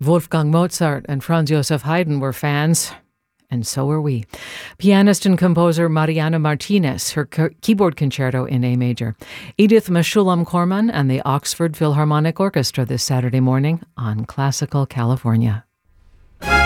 Wolfgang Mozart and Franz Joseph Haydn were fans, and so were we. Pianist and composer Mariana Martinez, her keyboard concerto in A major. Edith Meshulam-Corman and the Oxford Philharmonic Orchestra this Saturday morning on Classical California.